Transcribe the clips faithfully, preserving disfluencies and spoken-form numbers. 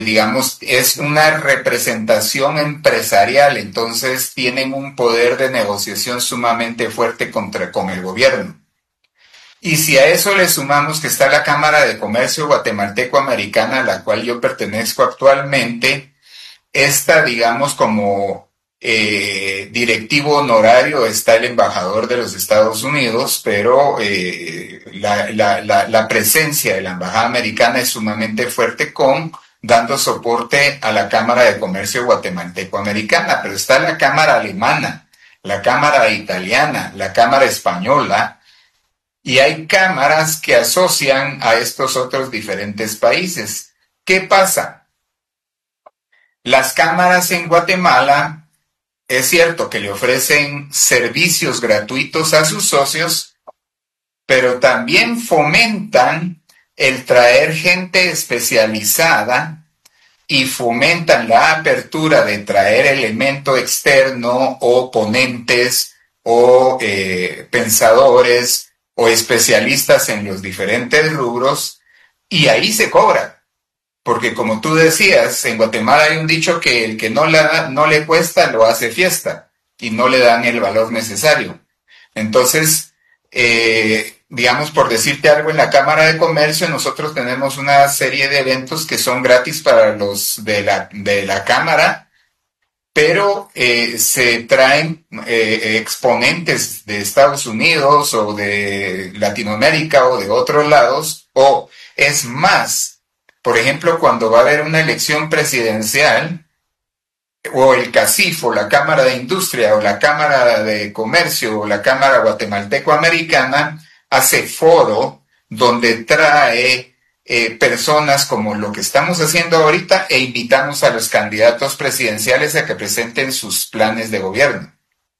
digamos, es una representación empresarial, entonces tienen un poder de negociación sumamente fuerte contra, con el gobierno. Y si a eso le sumamos que está la Cámara de Comercio Guatemalteco-Americana, a la cual yo pertenezco actualmente, esta, digamos, como eh, directivo honorario está el embajador de los Estados Unidos, pero eh, la, la, la, la presencia de la Embajada Americana es sumamente fuerte con dando soporte a la Cámara de Comercio Guatemalteco-Americana, pero está la Cámara Alemana, la Cámara Italiana, la Cámara Española, y hay cámaras que asocian a estos otros diferentes países. ¿Qué pasa? Las cámaras en Guatemala, es cierto que le ofrecen servicios gratuitos a sus socios, pero también fomentan el traer gente especializada y fomentan la apertura de traer elemento externo o ponentes o eh, pensadores o especialistas en los diferentes rubros, y ahí se cobra. Porque como tú decías, en Guatemala hay un dicho que el que no, la, no le cuesta lo hace fiesta, y no le dan el valor necesario. Entonces, eh, digamos, por decirte algo, en la Cámara de Comercio nosotros tenemos una serie de eventos que son gratis para los de la, de la Cámara, pero eh, se traen eh, exponentes de Estados Unidos o de Latinoamérica o de otros lados, o es más, por ejemplo, cuando va a haber una elección presidencial, o el CACIF, o la Cámara de Industria, o la Cámara de Comercio, o la Cámara Guatemalteco-Americana, hace foro donde trae Eh, personas como lo que estamos haciendo ahorita e invitamos a los candidatos presidenciales a que presenten sus planes de gobierno.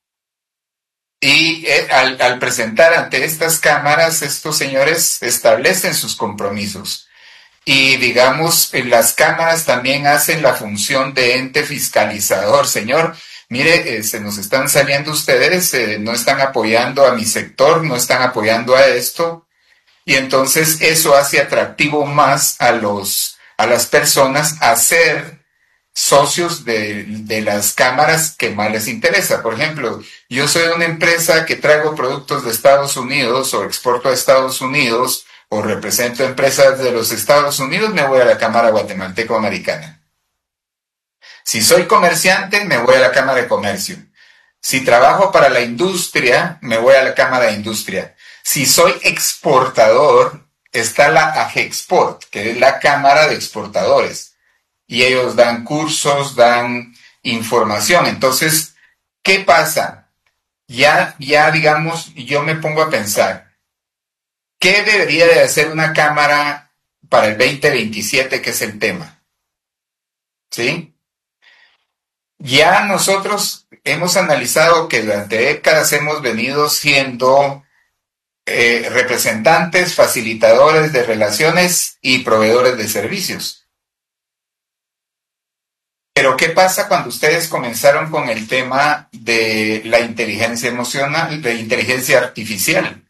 Y eh, al, al presentar ante estas cámaras, estos señores establecen sus compromisos. Y digamos, las cámaras también hacen la función de ente fiscalizador. Señor, mire, eh, se nos están saliendo ustedes, eh, no están apoyando a mi sector, no están apoyando a esto. Y entonces eso hace atractivo más a los a las personas a ser socios de, de las cámaras que más les interesa. Por ejemplo, yo soy una empresa que traigo productos de Estados Unidos o exporto a Estados Unidos o represento empresas de los Estados Unidos, me voy a la Cámara Guatemalteco-Americana. Si soy comerciante, me voy a la Cámara de Comercio. Si trabajo para la industria, me voy a la Cámara de Industria. Si soy exportador, está la AGEXPORT, que es la Cámara de Exportadores. Y ellos dan cursos, dan información. Entonces, ¿qué pasa? Ya, ya digamos, yo me pongo a pensar, ¿qué debería de hacer una Cámara para el veinte veintisiete, que es el tema? ¿Sí? Ya nosotros hemos analizado que durante décadas hemos venido siendo Eh, representantes, facilitadores de relaciones y proveedores de servicios. Pero ¿qué pasa cuando ustedes comenzaron con el tema de la inteligencia emocional, de inteligencia artificial?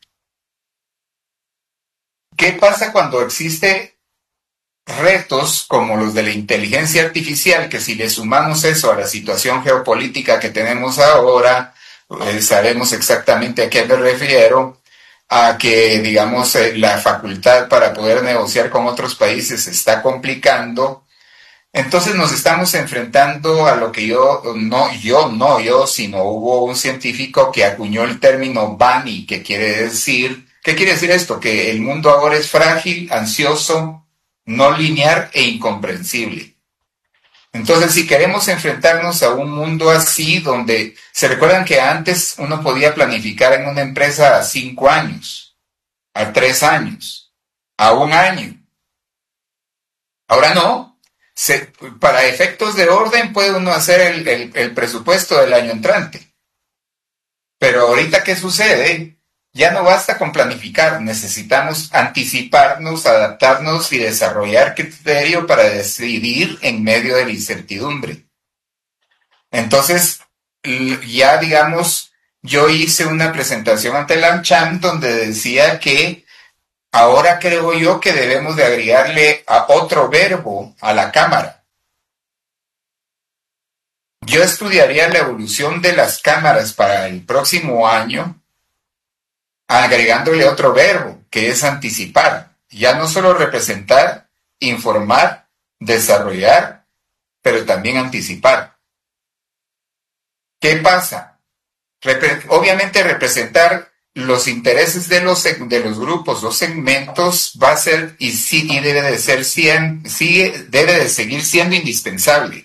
¿Qué pasa cuando existe retos como los de la inteligencia artificial, que si le sumamos eso a la situación geopolítica que tenemos ahora, eh, sabemos exactamente a qué me refiero? A que, digamos, eh, la facultad para poder negociar con otros países se está complicando. Entonces nos estamos enfrentando a lo que yo, no yo, no yo, sino hubo un científico que acuñó el término BANI, que quiere decir, ¿qué quiere decir esto? Que el mundo ahora es frágil, ansioso, no lineal e incomprensible. Entonces, si queremos enfrentarnos a un mundo así, donde se recuerdan que antes uno podía planificar en una empresa a cinco años, a tres años, a un año. Ahora no. Se, para efectos de orden puede uno hacer el, el, el presupuesto del año entrante. Pero ahorita, ¿qué sucede? Ya no basta con planificar, necesitamos anticiparnos, adaptarnos y desarrollar criterio para decidir en medio de la incertidumbre. Entonces, ya digamos, yo hice una presentación ante la AmCham donde decía que ahora creo yo que debemos de agregarle a otro verbo a la Cámara. yo estudiaría la evolución de las cámaras para el próximo año, agregándole otro verbo, que es anticipar. Ya no solo representar, informar, desarrollar, pero también anticipar. ¿Qué pasa? Repre- obviamente representar los intereses de los, de los grupos, los segmentos, va a ser y sí y debe de ser cien, sí, debe de seguir siendo indispensable.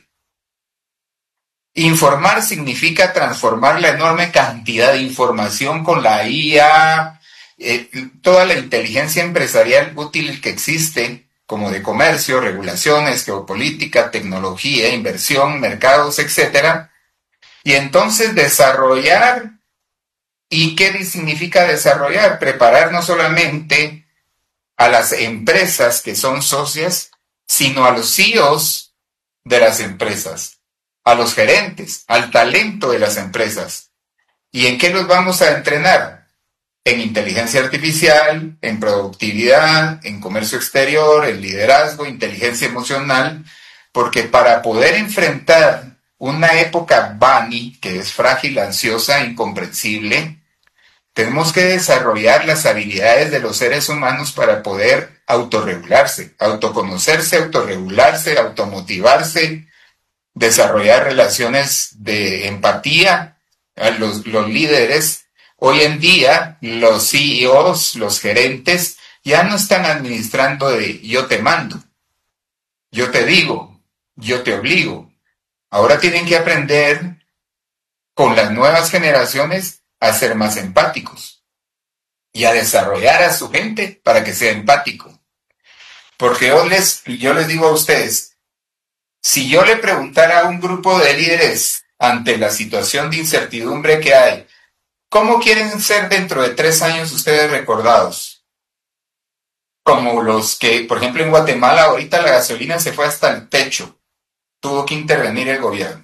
Informar significa transformar la enorme cantidad de información con la I A, eh, toda la inteligencia empresarial útil que existe, como de comercio, regulaciones, geopolítica, tecnología, inversión, mercados, etcétera. Y entonces desarrollar. ¿Y qué significa desarrollar? Preparar no solamente a las empresas que son socias, sino a los C E Os de las empresas, a los gerentes, al talento de las empresas. ¿Y en qué los vamos a entrenar? En inteligencia artificial, en productividad, en comercio exterior, en liderazgo, inteligencia emocional, porque para poder enfrentar una época bunny, que es frágil, ansiosa, incomprensible, tenemos que desarrollar las habilidades de los seres humanos para poder autorregularse, autoconocerse, autorregularse, automotivarse, desarrollar relaciones de empatía. Los, los líderes, hoy en día, los C E Os, los gerentes, ya no están administrando de yo te mando, yo te digo, yo te obligo. Ahora tienen que aprender con las nuevas generaciones a ser más empáticos y a desarrollar a su gente para que sea empático. Porque yo les, yo les digo a ustedes, si yo le preguntara a un grupo de líderes ante la situación de incertidumbre que hay, ¿cómo quieren ser dentro de tres años ustedes recordados? Como los que, por ejemplo, en Guatemala ahorita la gasolina se fue hasta el techo, tuvo que intervenir el gobierno.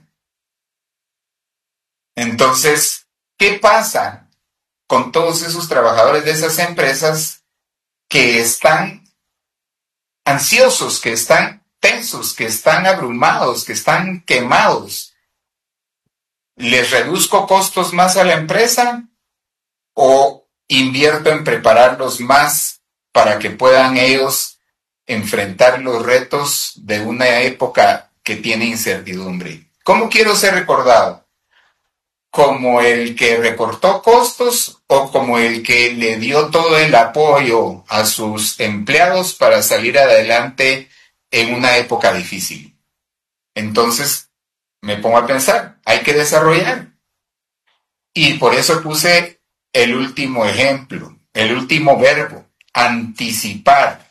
Entonces, ¿qué pasa con todos esos trabajadores de esas empresas que están ansiosos, que están tensos, que están abrumados, que están quemados? ¿Les reduzco costos más a la empresa o invierto en prepararlos más para que puedan ellos enfrentar los retos de una época que tiene incertidumbre? ¿Cómo quiero ser recordado? ¿Como el que recortó costos o como el que le dio todo el apoyo a sus empleados para salir adelante en una época difícil? Entonces me pongo a pensar, hay que desarrollar. Y por eso puse el último ejemplo, el último verbo, anticipar.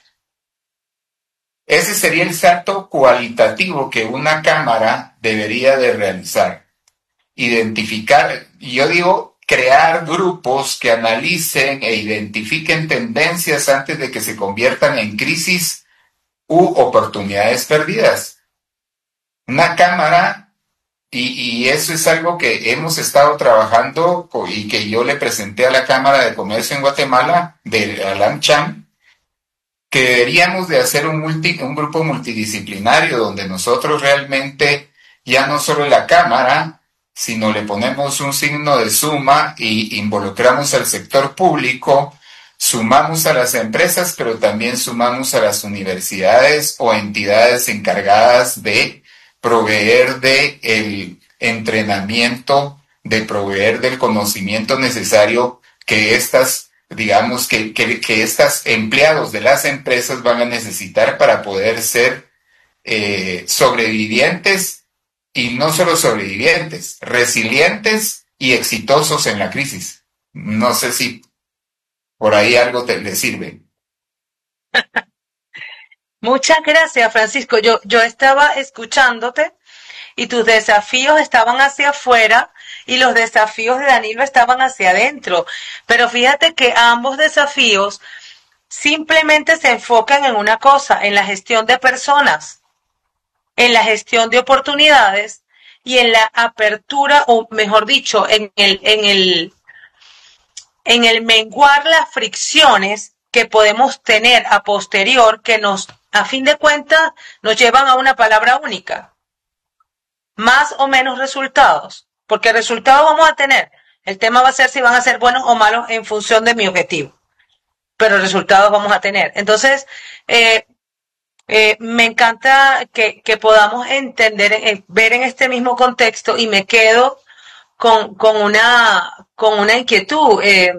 Ese sería el salto cualitativo que una cámara debería de realizar. Identificar, yo digo, crear grupos que analicen e identifiquen tendencias antes de que se conviertan en crisis u oportunidades perdidas. Una cámara, y, y eso es algo que hemos estado trabajando y que yo le presenté a la Cámara de Comercio en Guatemala, de Alam Cham, que deberíamos de hacer un, multi, un grupo multidisciplinario donde nosotros realmente, ya no solo la Cámara, sino le ponemos un signo de suma y involucramos al sector público, sumamos a las empresas, pero también sumamos a las universidades o entidades encargadas de proveer del entrenamiento, de proveer del conocimiento necesario que estas, digamos, que, que, que estos empleados de las empresas van a necesitar para poder ser eh, sobrevivientes. Y no solo sobrevivientes, resilientes y exitosos en la crisis. No sé si por ahí algo te le sirve. Muchas gracias, Francisco. Yo, yo estaba escuchándote y tus desafíos estaban hacia afuera y los desafíos de Danilo estaban hacia adentro. Pero fíjate que ambos desafíos simplemente se enfocan en una cosa, en la gestión de personas, en la gestión de oportunidades y en la apertura, o mejor dicho, en el, en el, en el menguar las fricciones que podemos tener a posterior que nos, a fin de cuentas, nos llevan a una palabra única. más o menos resultados, porque resultados vamos a tener. El tema va a ser si van a ser buenos o malos en función de mi objetivo, pero resultados vamos a tener. Entonces, eh, eh, me encanta que, que podamos entender, eh, ver en este mismo contexto y me quedo con, con, una, con una inquietud. Eh,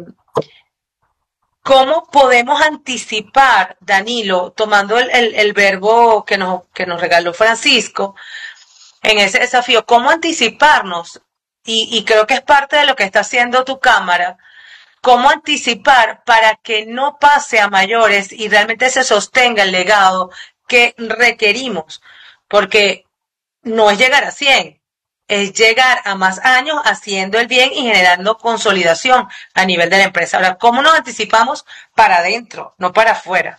¿Cómo podemos anticipar, Danilo, tomando el, el, el verbo que nos, que nos regaló Francisco, en ese desafío, cómo anticiparnos? Y, y creo que es parte de lo que está haciendo tu cámara, cómo anticipar para que no pase a mayores y realmente se sostenga el legado que requerimos, porque no es llegar a cien, es llegar a más años haciendo el bien y generando consolidación a nivel de la empresa. Ahora, ¿cómo nos anticipamos para adentro, no para afuera?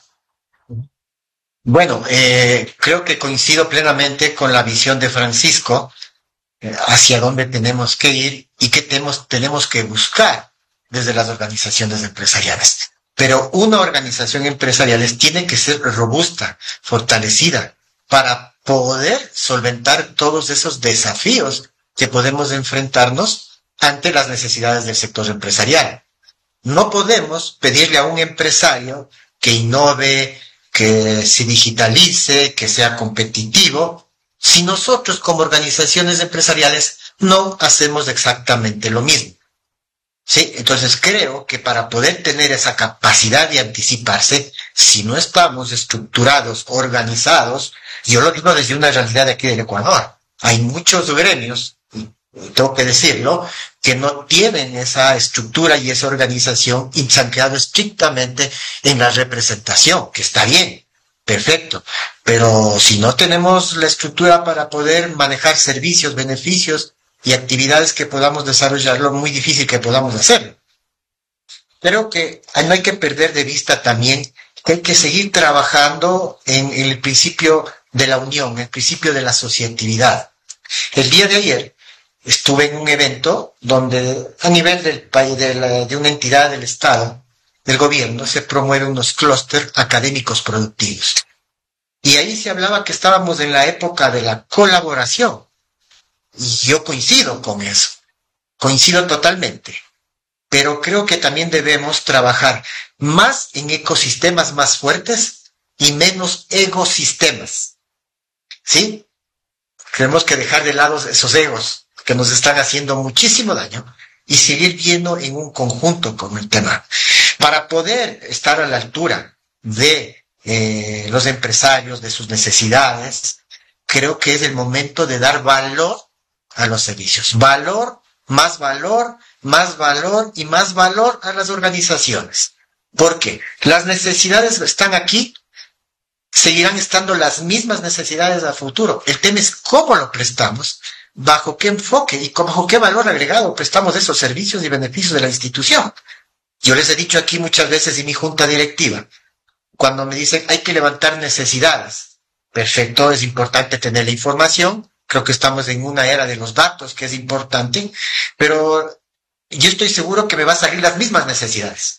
Bueno, eh, creo que coincido plenamente con la visión de Francisco eh, hacia dónde tenemos que ir y qué tenemos, tenemos que buscar desde las organizaciones empresariales. Pero una organización empresarial tiene que ser robusta, fortalecida, para poder solventar todos esos desafíos que podemos enfrentarnos ante las necesidades del sector empresarial. No podemos pedirle a un empresario que innove, que se digitalice, que sea competitivo, si nosotros como organizaciones empresariales no hacemos exactamente lo mismo. Sí, entonces creo que para poder tener esa capacidad de anticiparse, si no estamos estructurados, organizados, yo lo digo desde una realidad de aquí del Ecuador, hay muchos gremios, tengo que decirlo, que no tienen esa estructura y esa organización y se han quedado estrictamente en la representación, que está bien, perfecto, pero si no tenemos la estructura para poder manejar servicios, beneficios y actividades que podamos desarrollarlo, muy difícil que podamos hacerlo. Creo que no hay que perder de vista también que hay que seguir trabajando en el principio de la unión, el principio de la asociatividad. El día de ayer estuve en un evento donde a nivel del país, de, la, de una entidad del Estado, del gobierno, se promueven unos clústeres académicos productivos. Y ahí se hablaba que estábamos en la época de la colaboración. Y yo coincido con eso, coincido totalmente, pero creo que también debemos trabajar más en ecosistemas más fuertes y menos ecosistemas, ¿sí? Tenemos que dejar de lado esos egos que nos están haciendo muchísimo daño y seguir viendo en un conjunto con el tema. Para poder estar a la altura de eh, los empresarios, de sus necesidades, creo que es el momento de dar valor a los servicios. Valor, más valor, más valor y más valor a las organizaciones. ¿Por qué? Las necesidades están aquí, seguirán estando las mismas necesidades a futuro. El tema es cómo lo prestamos, bajo qué enfoque y bajo qué valor agregado prestamos esos servicios y beneficios de la institución. Yo les he dicho aquí muchas veces en mi junta directiva, cuando me dicen hay que levantar necesidades. Perfecto, es importante tener la información. Creo que estamos en una era de los datos, que es importante, pero yo estoy seguro que me van a salir las mismas necesidades.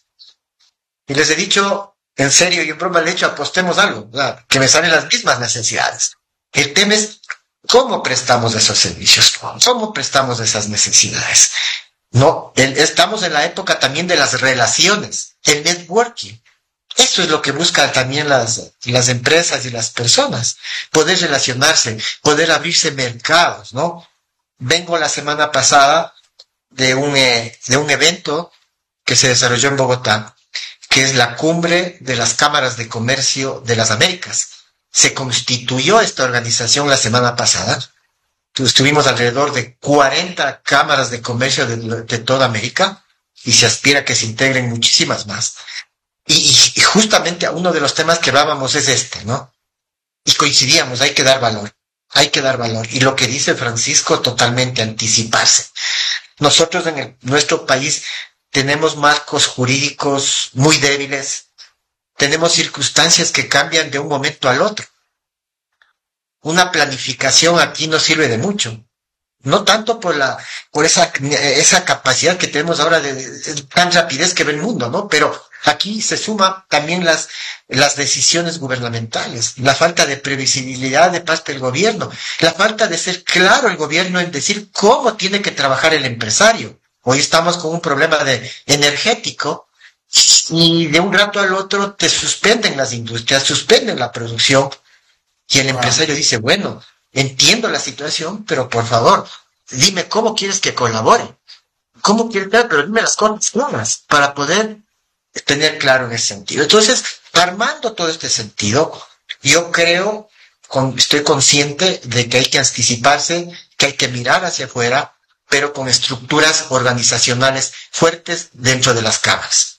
Y les he dicho, en serio y en broma, le he dicho, apostemos algo, ¿verdad? Que me salen las mismas necesidades. El tema es cómo prestamos esos servicios, cómo prestamos esas necesidades. No, el, estamos en la época también de las relaciones, el networking. Eso es lo que buscan también las, las empresas y las personas, poder relacionarse, poder abrirse mercados, ¿no? Vengo la semana pasada de un, eh, de un evento que se desarrolló en Bogotá, que es la cumbre de las cámaras de comercio de las Américas. Se constituyó esta organización la semana pasada. Estuvimos alrededor de cuarenta cámaras de comercio de, de toda América y se aspira a que se integren muchísimas más. Y, y, y justamente uno de los temas que hablábamos es este, ¿no? Y coincidíamos, hay que dar valor, hay que dar valor. Y lo que dice Francisco, totalmente anticiparse. Nosotros en el, nuestro país tenemos marcos jurídicos muy débiles, tenemos circunstancias que cambian de un momento al otro. Una planificación aquí no sirve de mucho. no tanto por la, por esa, esa capacidad que tenemos ahora de, de tan rapidez que ve el mundo, ¿no? Pero aquí se suma también las, las decisiones gubernamentales, la falta de previsibilidad de parte del gobierno, la falta de ser claro el gobierno en decir cómo tiene que trabajar el empresario. Hoy estamos con un problema de energético y de un rato al otro te suspenden las industrias, suspenden la producción y el empresario dice, bueno, entiendo la situación, pero por favor, dime cómo quieres que colabore, cómo quieres, pero dime las cosas claras para poder tener claro en ese sentido. Entonces, armando todo este sentido, yo creo, con, estoy consciente de que hay que anticiparse, que hay que mirar hacia afuera, pero con estructuras organizacionales fuertes dentro de las cámaras.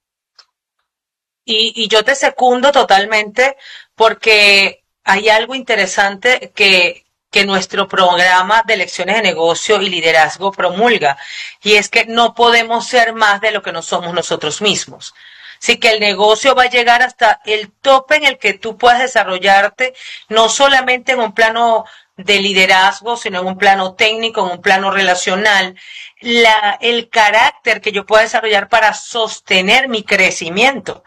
Y, y yo te secundo totalmente porque hay algo interesante que, que nuestro programa de lecciones de negocio y liderazgo promulga, y es que no podemos ser más de lo que no somos nosotros mismos. Así que el negocio va a llegar hasta el tope en el que tú puedas desarrollarte, no solamente en un plano de liderazgo, sino en un plano técnico, en un plano relacional, la, el carácter que yo pueda desarrollar para sostener mi crecimiento.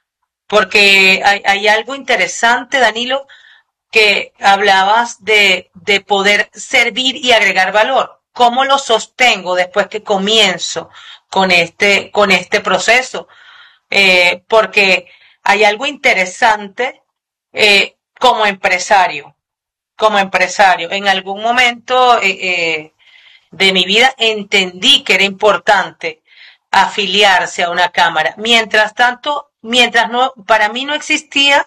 Porque hay, hay algo interesante, Danilo, que hablabas de, de poder servir y agregar valor. ¿Cómo lo sostengo después que comienzo con este, con este proceso? Eh, porque hay algo interesante eh, como empresario. Como empresario. En algún momento eh, eh, de mi vida entendí que era importante afiliarse a una cámara. Mientras tanto, mientras no, para mí no existía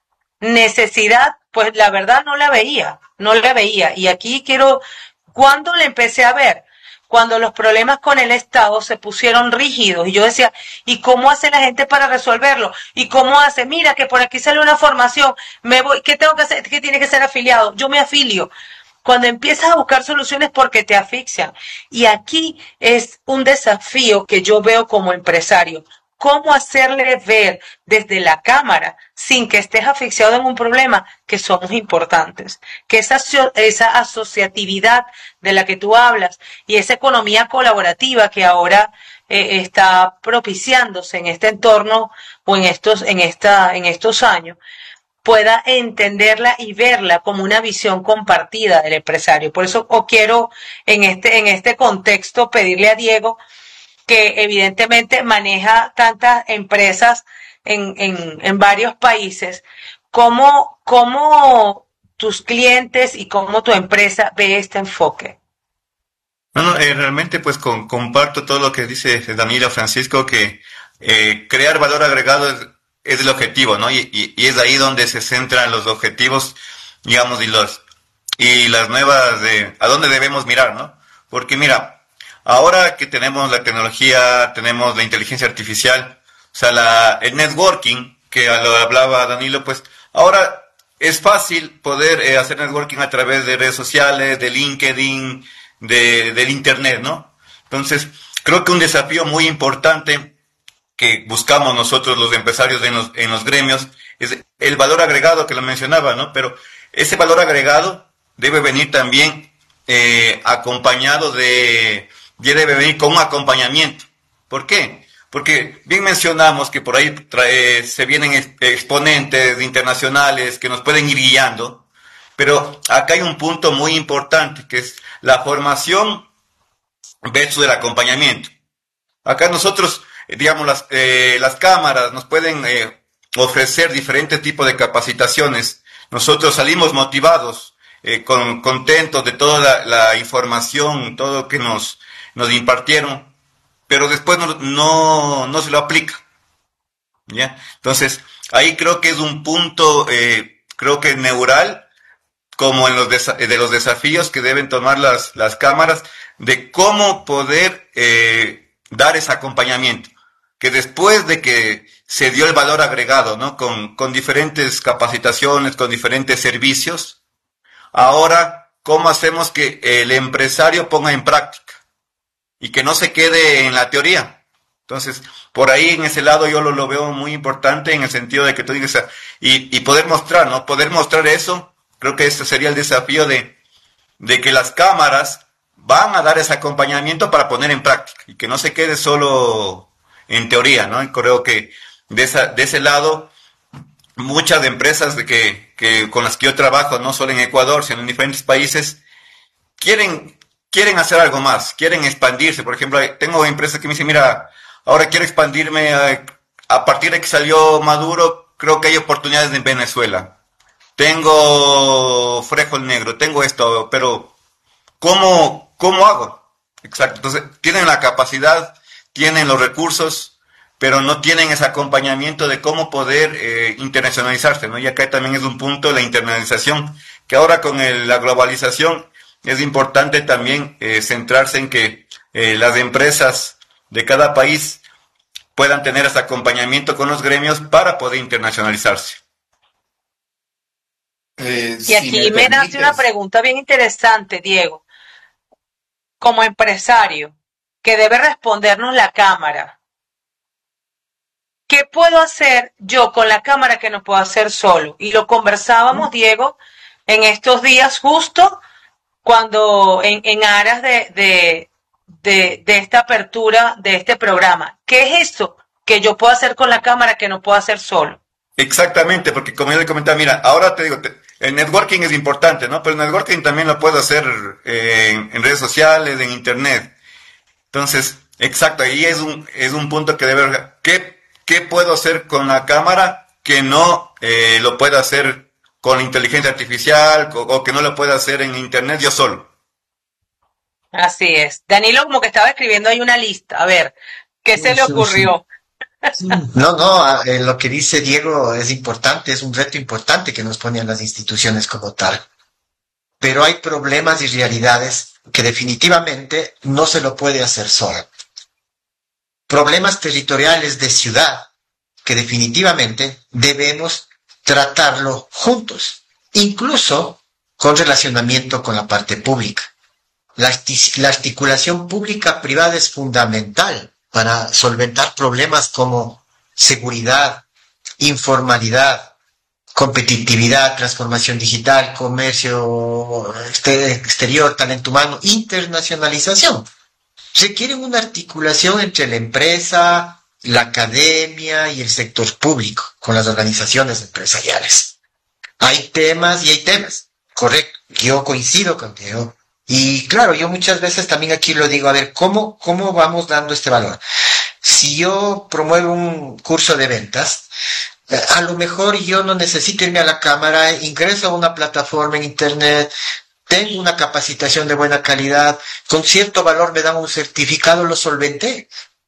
necesidad, pues la verdad no la veía, no la veía. Y aquí quiero, ¿cuándo la empecé a ver? Cuando los problemas con el Estado se pusieron rígidos y yo decía, ¿y cómo hace la gente para resolverlo? ¿Y cómo hace? Mira que por aquí sale una formación, me voy, ¿qué tengo que hacer? ¿Qué tiene que ser afiliado? Yo me afilio. Cuando empiezas a buscar soluciones porque te asfixian. Y aquí es un desafío que yo veo como empresario. ¿Cómo hacerle ver desde la cámara, sin que estés asfixiado en un problema, que somos importantes? Que esa, esa asociatividad de la que tú hablas y esa economía colaborativa que ahora eh, está propiciándose en este entorno o en estos, en esta, en estos años, pueda entenderla y verla como una visión compartida del empresario. Por eso o quiero en este, en este contexto pedirle a Diego, que evidentemente maneja tantas empresas en, en, en varios países, ¿cómo, cómo tus clientes y cómo tu empresa ve este enfoque? Bueno, eh, realmente pues con, comparto todo lo que dice Danilo, Francisco, que eh, crear valor agregado es, es el objetivo, ¿no? Y, y, y es ahí donde se centran los objetivos, digamos, y los y las nuevas de a dónde debemos mirar, ¿no? Porque mira, ahora que tenemos la tecnología, tenemos la inteligencia artificial, o sea, la, el networking, que lo hablaba Danilo, pues ahora es fácil poder eh, hacer networking a través de redes sociales, de LinkedIn, de, del Internet, ¿no? Entonces, creo que un desafío muy importante que buscamos nosotros los empresarios en los, en los gremios es el valor agregado que lo mencionaba, ¿no? Pero ese valor agregado debe venir también eh, acompañado de... ya debe venir con un acompañamiento. ¿Por qué? Porque bien mencionamos que por ahí trae, se vienen exponentes internacionales que nos pueden ir guiando, pero acá hay un punto muy importante que es la formación versus el acompañamiento. Acá nosotros, digamos, las, eh, las cámaras nos pueden eh, ofrecer diferentes tipos de capacitaciones. Nosotros salimos motivados, eh, con, contentos de toda la, la información, todo lo que nos nos impartieron, pero después no, no, no se lo aplica, ¿ya? Entonces, ahí creo que es un punto, eh, creo que neural, como en los desa- de los desafíos que deben tomar las, las cámaras, de cómo poder eh, dar ese acompañamiento, que después de que se dio el valor agregado, ¿no? Con, con diferentes capacitaciones, con diferentes servicios, ahora, ¿cómo hacemos que el empresario ponga en práctica? Y que no se quede en la teoría. Entonces, por ahí en ese lado yo lo, lo veo muy importante en el sentido de que tú digas, y, y poder mostrar, ¿no? Poder mostrar eso, creo que este sería el desafío de, de que las cámaras van a dar ese acompañamiento para poner en práctica y que no se quede solo en teoría, ¿no? Y creo que de, esa, de ese lado, muchas de empresas de que, que con las que yo trabajo, no solo en Ecuador, sino en diferentes países, quieren, quieren hacer algo más, quieren expandirse. Por ejemplo, tengo empresas que me dicen, mira, ahora quiero expandirme, a, a partir de que salió Maduro, creo que hay oportunidades en Venezuela. Tengo frijol negro, tengo esto, pero ¿cómo, cómo hago? Exacto. Entonces, tienen la capacidad, tienen los recursos, pero no tienen ese acompañamiento de cómo poder eh, internacionalizarse, ¿no? Y acá también es un punto la internalización, que ahora con el, la globalización es importante también eh, centrarse en que eh, las empresas de cada país puedan tener ese acompañamiento con los gremios para poder internacionalizarse. Eh, y aquí si me, me nace una pregunta bien interesante, Diego. Como empresario, que debe respondernos la Cámara, ¿qué puedo hacer yo con la Cámara que no puedo hacer solo? Y lo conversábamos, Diego, en estos días justo cuando en, en aras de, de, de, de esta apertura de este programa. ¿Qué es eso que yo puedo hacer con la Cámara que no puedo hacer solo? Exactamente, porque como yo le comentaba, mira, ahora te digo, te, el networking es importante, ¿no? Pero el networking también lo puedo hacer eh, en, en redes sociales, en internet. Entonces, exacto, ahí es un, es un punto que debe ver, ¿qué, qué puedo hacer con la cámara que no eh, lo pueda hacer con la inteligencia artificial o, o que no lo pueda hacer en internet yo solo? Así es. Danilo como que estaba escribiendo ahí una lista. A ver, ¿qué se le ocurrió? No, no, eh, lo que dice Diego es importante, es un reto importante que nos ponen las instituciones como tal. Pero hay problemas y realidades que definitivamente no se lo puede hacer solo. Problemas territoriales de ciudad que definitivamente debemos tratarlo juntos, incluso con relacionamiento con la parte pública. La, artic- la articulación pública-privada es fundamental para solventar problemas como seguridad, informalidad, competitividad, transformación digital, comercio exterior, talento humano, internacionalización. Requieren una articulación entre la empresa, la academia y el sector público, con las organizaciones empresariales. Hay temas y hay temas, correcto, yo coincido contigo. Y claro, yo muchas veces también aquí lo digo, a ver, ¿cómo, cómo vamos dando este valor? Si yo promuevo un curso de ventas, a lo mejor yo no necesito irme a la cámara, ingreso a una plataforma en internet, tengo una capacitación de buena calidad, con cierto valor me dan un certificado, lo solventé.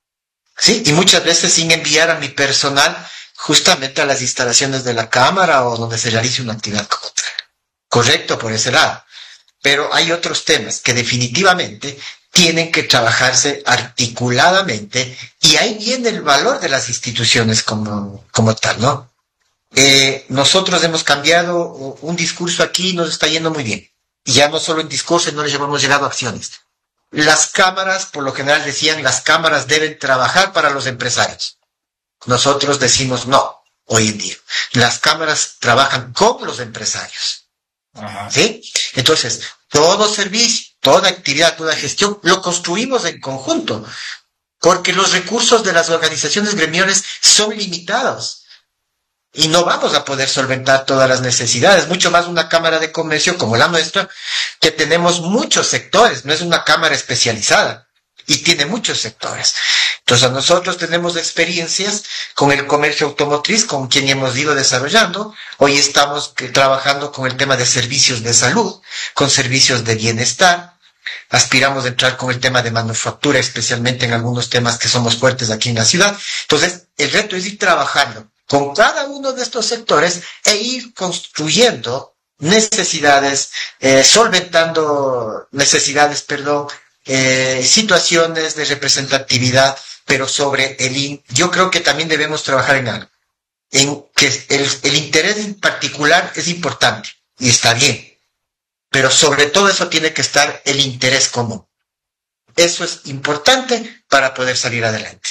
Sí, y muchas veces sin enviar a mi personal justamente a las instalaciones de la cámara o donde se realice una actividad como tal. Correcto por ese lado. Pero hay otros temas que definitivamente tienen que trabajarse articuladamente y ahí viene el valor de las instituciones como, como tal, ¿no? Eh, nosotros hemos cambiado un discurso aquí y nos está yendo muy bien. Y ya no solo en discurso, no les hemos llegado a acciones. Las cámaras, por lo general decían, las cámaras deben trabajar para los empresarios. Nosotros decimos no, hoy en día. Las cámaras trabajan con los empresarios. Ajá. ¿Sí? Entonces, todo servicio, toda actividad, toda gestión, lo construimos en conjunto, porque los recursos de las organizaciones gremiales son limitados y no vamos a poder solventar todas las necesidades, mucho más una cámara de comercio como la nuestra, que tenemos muchos sectores, no es una cámara especializada y tiene muchos sectores. Entonces nosotros tenemos experiencias con el comercio automotriz, con quien hemos ido desarrollando. Hoy estamos trabajando con el tema de servicios de salud, con servicios de bienestar. Aspiramos a entrar con el tema de manufactura, especialmente en algunos temas que somos fuertes aquí en la ciudad. Entonces, el reto es ir trabajando con cada uno de estos sectores e ir construyendo necesidades, eh, solventando necesidades, perdón, eh, situaciones de representatividad, pero sobre el, in, yo creo que también debemos trabajar en algo, en que el, el interés en particular es importante y está bien, pero sobre todo eso tiene que estar el interés común. Eso es importante para poder salir adelante.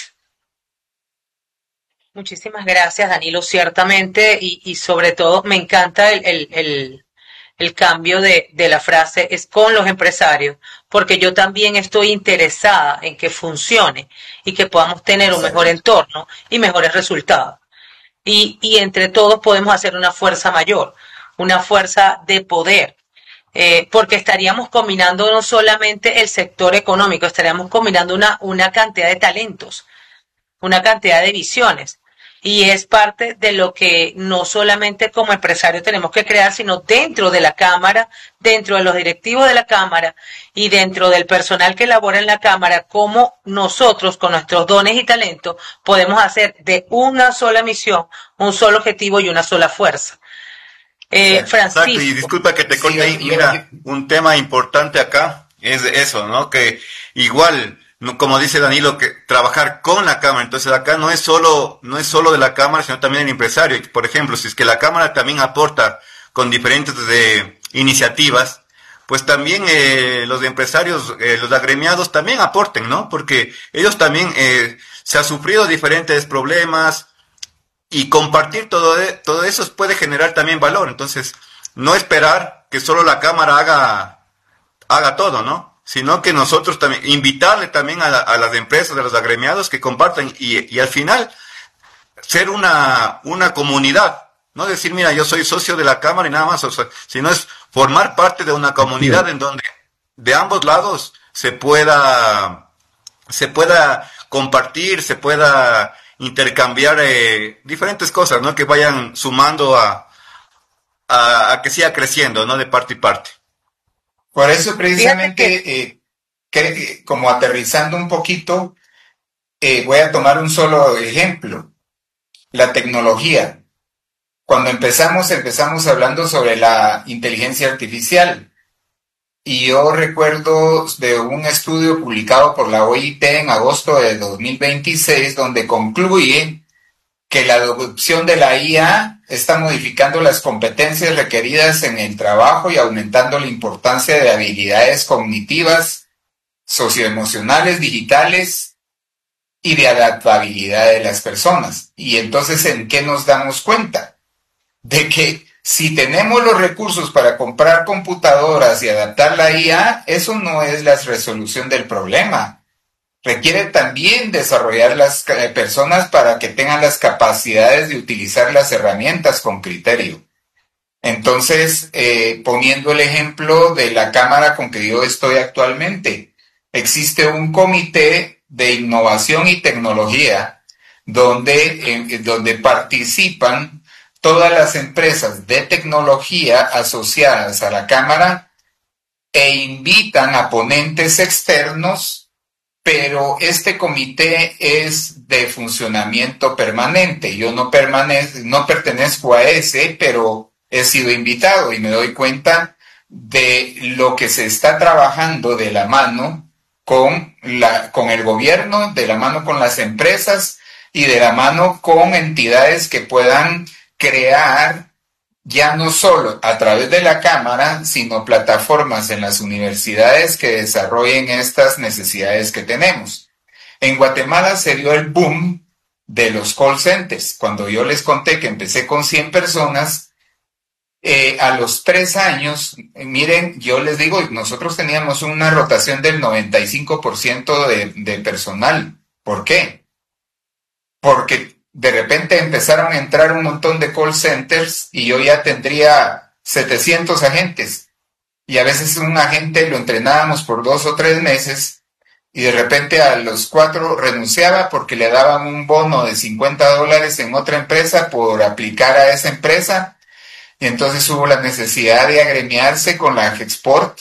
Muchísimas gracias, Danilo, ciertamente, y, y sobre todo me encanta el, el, el, el cambio de, de la frase es con los empresarios, porque yo también estoy interesada en que funcione y que podamos tener un mejor entorno y mejores resultados. Y, y entre todos podemos hacer una fuerza mayor, una fuerza de poder, eh, porque estaríamos combinando no solamente el sector económico, estaríamos combinando una, una cantidad de talentos, una cantidad de visiones. Y es parte de lo que no solamente como empresarios tenemos que crear, sino dentro de la Cámara, dentro de los directivos de la Cámara y dentro del personal que labora en la Cámara, cómo nosotros con nuestros dones y talentos podemos hacer de una sola misión, un solo objetivo y una sola fuerza. Eh, Francisco. Exacto, y disculpa que te corte ahí, mira, un tema importante acá es eso, ¿no? Que igual, como dice Danilo, que trabajar con la Cámara, entonces acá no es solo, no es solo de la Cámara, sino también el empresario. Por ejemplo, si es que la Cámara también aporta con diferentes de, iniciativas, pues también eh, los empresarios, eh, los agremiados también aporten, ¿no? Porque ellos también eh, se han sufrido diferentes problemas y compartir todo, de, todo eso puede generar también valor. Entonces, no esperar que solo la Cámara haga, haga todo, ¿no? Sino que nosotros también, invitarle también a, la, a las empresas, a los agremiados que compartan y, y al final ser una, una comunidad, no decir, mira, yo soy socio de la Cámara y nada más, o sea, sino es formar parte de una comunidad en donde de ambos lados se pueda, se pueda compartir, se pueda intercambiar eh, diferentes cosas, ¿no? Que vayan sumando a, a, a que siga creciendo, ¿no? De parte y parte. Por eso precisamente, que... Eh, que, como aterrizando un poquito, eh, voy a tomar un solo ejemplo, la tecnología. Cuando empezamos, empezamos hablando sobre la inteligencia artificial. Y yo recuerdo de un estudio publicado por la O I T en agosto de dos mil veintiséis, donde concluye que la adopción de la I A está modificando las competencias requeridas en el trabajo y aumentando la importancia de habilidades cognitivas, socioemocionales, digitales y de adaptabilidad de las personas. Y entonces, ¿en qué nos damos cuenta? De que si tenemos los recursos para comprar computadoras y adaptar la I A, eso no es la resolución del problema. Requiere también desarrollar las personas para que tengan las capacidades de utilizar las herramientas con criterio. Entonces, eh, poniendo el ejemplo de la Cámara con que yo estoy actualmente, existe un comité de innovación y tecnología donde, eh, donde participan todas las empresas de tecnología asociadas a la Cámara e invitan a ponentes externos. Pero este comité es de funcionamiento permanente. Yo no, permanez- no pertenezco a ese, pero he sido invitado y me doy cuenta de lo que se está trabajando de la mano con, la, con el gobierno, de la mano con las empresas y de la mano con entidades que puedan crear ya no solo a través de la Cámara, sino plataformas en las universidades que desarrollen estas necesidades que tenemos. En Guatemala se dio el boom de los call centers. Cuando yo les conté que empecé con cien personas, eh, a los tres años, miren, yo les digo, nosotros teníamos una rotación del noventa y cinco por ciento de, de personal. ¿Por qué? Porque de repente empezaron a entrar un montón de call centers y yo ya tendría setecientos agentes. Y a veces un agente lo entrenábamos por dos o tres meses y de repente a los cuatro renunciaba porque le daban un bono de cincuenta dólares en otra empresa por aplicar a esa empresa. Y entonces hubo la necesidad de agremiarse con la Agexport.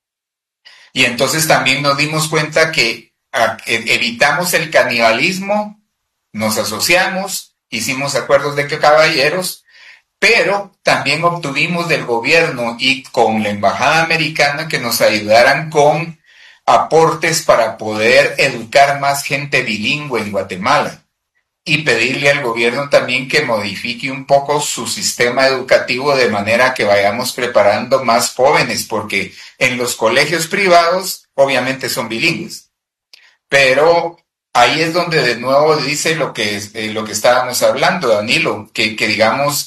Y entonces también nos dimos cuenta que evitamos el canibalismo. Nos asociamos, hicimos acuerdos de caballeros, pero también obtuvimos del gobierno y con la embajada americana que nos ayudaran con aportes para poder educar más gente bilingüe en Guatemala y pedirle al gobierno también que modifique un poco su sistema educativo de manera que vayamos preparando más jóvenes, porque en los colegios privados obviamente son bilingües, pero ahí es donde de nuevo dice lo que, eh, lo que estábamos hablando, Danilo, que, que digamos,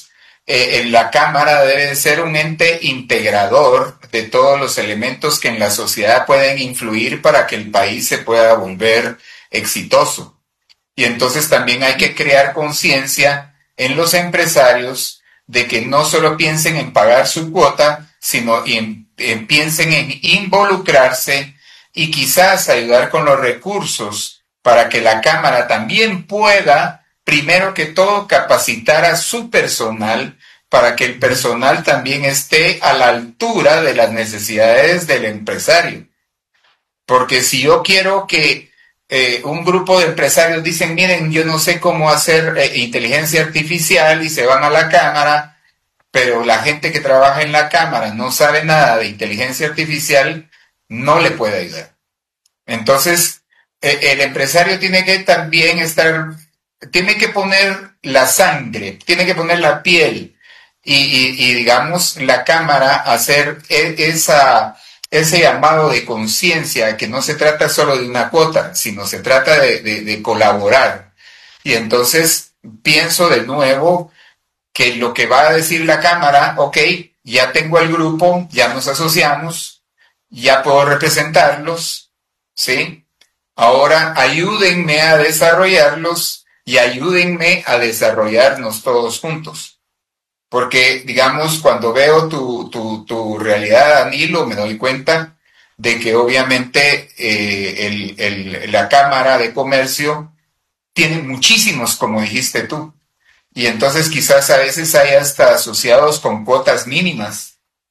eh, la Cámara debe ser un ente integrador de todos los elementos que en la sociedad pueden influir para que el país se pueda volver exitoso. Y entonces también hay que crear conciencia en los empresarios de que no solo piensen en pagar su cuota, sino en, en, piensen en involucrarse y quizás ayudar con los recursos para que la Cámara también pueda, primero que todo, capacitar a su personal para que el personal también esté a la altura de las necesidades del empresario. Porque si yo quiero que eh, un grupo de empresarios dicen, miren, yo no sé cómo hacer eh, inteligencia artificial y se van a la Cámara, pero la gente que trabaja en la Cámara no sabe nada de inteligencia artificial, no le puede ayudar. Entonces, eh, el empresario tiene que también estar, tiene que poner la sangre, tiene que poner la piel, y, y, y digamos, la Cámara hacer esa, ese llamado de conciencia, que no se trata solo de una cuota, sino se trata de, de, de colaborar. Y entonces pienso de nuevo que lo que va a decir la Cámara, ok, ya tengo el grupo, ya nos asociamos, ya puedo representarlos, ¿sí? Ahora ayúdenme a desarrollarlos y ayúdenme a desarrollarnos todos juntos. Porque, digamos, cuando veo tu, tu, tu realidad, Danilo, me doy cuenta de que obviamente eh, el, el, la Cámara de Comercio tiene muchísimos, como dijiste tú. Y entonces quizás a veces hay hasta asociados con cuotas mínimas.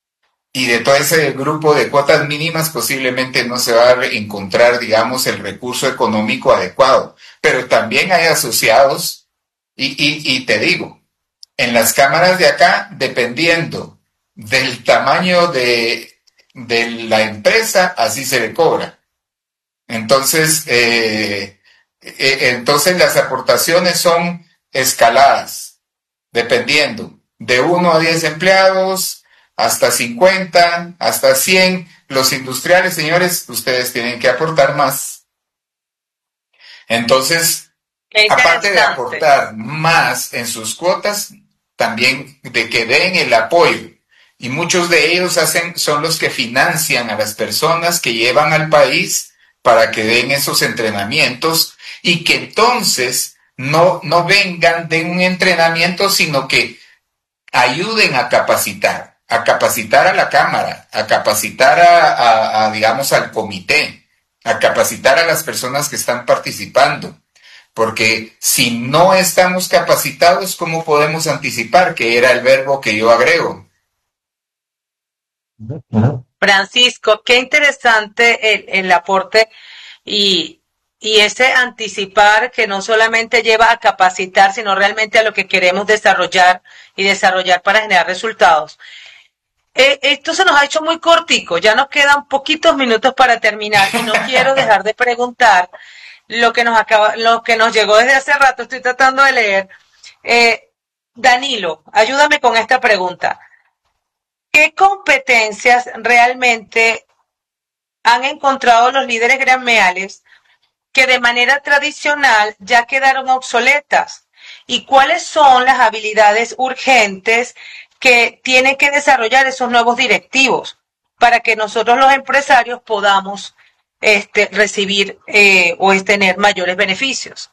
Y de todo ese grupo de cuotas mínimas posiblemente no se va a encontrar, digamos, el recurso económico adecuado. Pero también hay asociados, y, y, y te digo, en las cámaras de acá, dependiendo del tamaño de, de la empresa, así se le cobra. Entonces, eh, eh, entonces las aportaciones son escaladas, dependiendo de uno a diez empleados, hasta cincuenta, hasta cien. Los industriales, señores, ustedes tienen que aportar más. Entonces, aparte de aportar más en sus cuotas, también de que den el apoyo. Y muchos de ellos hacen, son los que financian a las personas que llevan al país para que den esos entrenamientos y que entonces no, no vengan de un entrenamiento, sino que ayuden a capacitar, a capacitar a la Cámara, a capacitar a, a, a digamos, al comité, a capacitar a las personas que están participando. Porque si no estamos capacitados, ¿cómo podemos anticipar? Que era el verbo que yo agrego. Francisco, qué interesante el, el aporte y, y ese anticipar que no solamente lleva a capacitar, sino realmente a lo que queremos desarrollar y desarrollar para generar resultados. Eh, esto se nos ha hecho muy cortico, ya nos quedan poquitos minutos para terminar y no quiero dejar de preguntar lo que nos acaba, lo que nos llegó desde hace rato, estoy tratando de leer. Eh, Danilo, ayúdame con esta pregunta. ¿Qué competencias realmente han encontrado los líderes gremiales que de manera tradicional ya quedaron obsoletas? ¿Y cuáles son las habilidades urgentes que tienen que desarrollar esos nuevos directivos para que nosotros los empresarios podamos Este, recibir eh, o es tener mayores beneficios?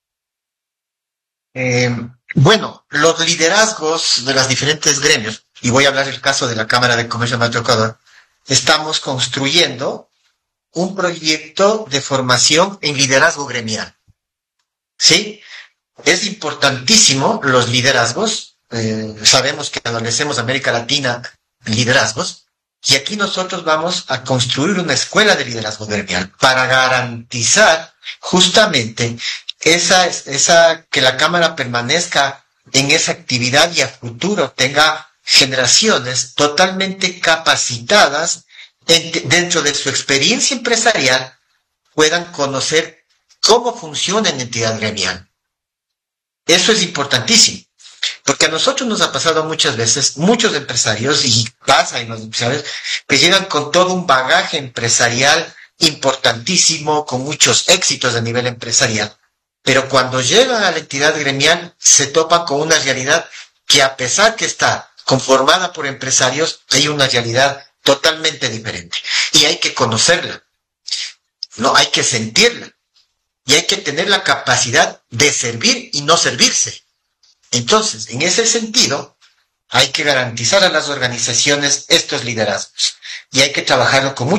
Eh, bueno, los liderazgos de los diferentes gremios, y voy a hablar del caso de la Cámara de Comercio de Mato Ecuador, estamos construyendo un proyecto de formación en liderazgo gremial. ¿Sí? Es importantísimo los liderazgos, eh, sabemos que adolecemos América Latina liderazgos, y aquí nosotros vamos a construir una escuela de liderazgo gremial para garantizar justamente esa, esa, que la Cámara permanezca en esa actividad y a futuro tenga generaciones totalmente capacitadas en, dentro de su experiencia empresarial, puedan conocer cómo funciona la entidad gremial. Eso es importantísimo. Porque a nosotros nos ha pasado muchas veces, muchos empresarios, y pasa en los empresarios, que llegan con todo un bagaje empresarial importantísimo, con muchos éxitos a nivel empresarial, pero cuando llegan a la entidad gremial se topan con una realidad que a pesar que está conformada por empresarios, hay una realidad totalmente diferente. Y hay que conocerla, no hay que sentirla, y hay que tener la capacidad de servir y no servirse. Entonces, en ese sentido, hay que garantizar a las organizaciones estos liderazgos, y hay que trabajarlo con mucho